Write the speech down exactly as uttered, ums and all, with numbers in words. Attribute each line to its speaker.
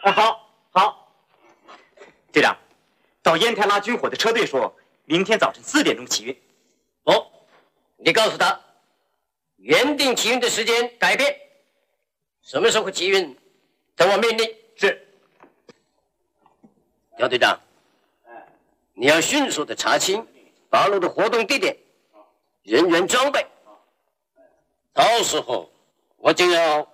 Speaker 1: 啊，好，好。队长，到烟台拉军火的车队说，明天早晨四点钟起运。
Speaker 2: 哦，你告诉他，原定起运的时间改变，什么时候起运，等我命令。
Speaker 1: 是。
Speaker 2: 姚队长，你要迅速的查清八路的活动地点、人员装备，到时候我就要